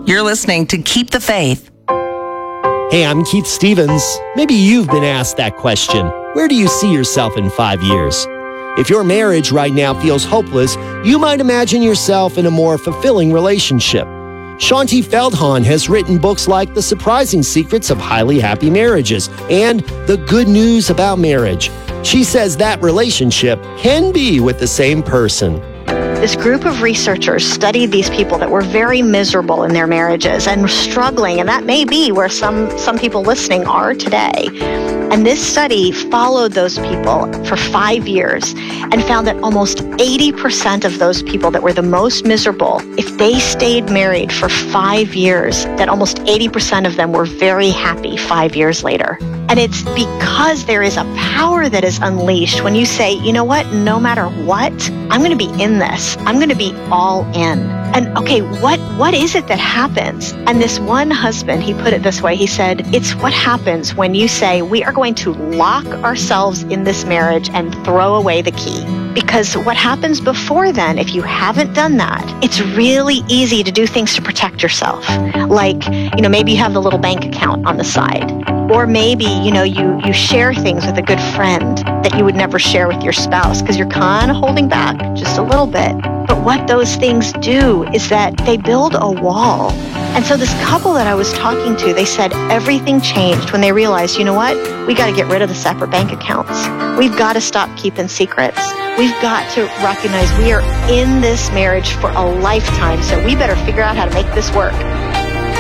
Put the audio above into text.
You're listening to Keep the Faith. Hey, I'm Keith Stevens. Maybe you've been asked that question. Where do you see yourself in 5 years? If your marriage right now feels hopeless, you might imagine yourself in a more fulfilling relationship. Shaunti Feldhahn has written books like The Surprising Secrets of Highly Happy Marriages and The Good News About Marriage. She says that relationship can be with the same person. This group of researchers studied these people that were very miserable in their marriages and were struggling, and that may be where some people listening are today. And this study followed those people for 5 years and found that almost 80% of those people that were the most miserable, if they stayed married for 5 years, that almost 80% of them were very happy 5 years later. And it's because there is a power that is unleashed when you say, you know what, no matter what, I'm going to be in this. I'm going to be all in. And okay, what is it that happens? And this one husband, he put it this way. He said, it's what happens when you say, we are going to lock ourselves in this marriage and throw away the key. Because what happens before then, if you haven't done that, it's really easy to do things to protect yourself. Like, maybe you have the little bank account on the side. Or maybe, you share things with a good friend that you would never share with your spouse because you're kind of holding back just a little bit. But what those things do is that they build a wall. And so this couple that I was talking to, they said everything changed when they realized, you know what? We got to get rid of the separate bank accounts. We've got to stop keeping secrets. We've got to recognize we are in this marriage for a lifetime, so we better figure out how to make this work.